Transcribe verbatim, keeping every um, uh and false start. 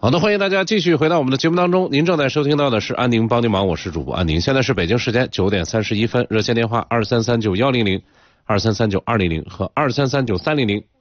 好的，欢迎大家继续回到我们的节目当中。您正在收听到的是安宁帮您忙，我是主播安宁。现在是北京时间九点三十一分，热线电话二三三九幺零零、二三三九二零零和二三三九三零零，